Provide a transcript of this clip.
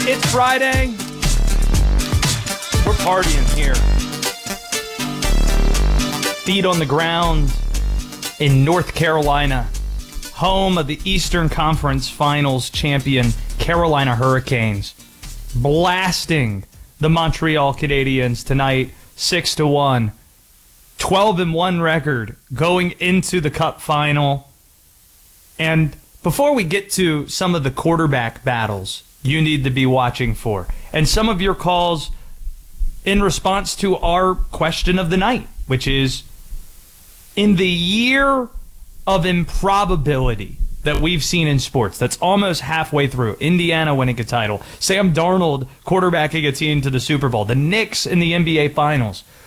It's Friday. We're partying here. Feet on the ground in North Carolina, home of the Eastern Conference Finals champion Carolina Hurricanes, blasting the Montreal Canadiens tonight 6-1. 12-1 record going into the Cup final. And before we get to some of the quarterback battles you need to be watching for, and some of your calls in response to our question of the night, which is, in the year of improbability that we've seen in sports, that's almost halfway through, Indiana winning a title, Sam Darnold quarterbacking a team to the Super Bowl, the Knicks in the NBA Finals,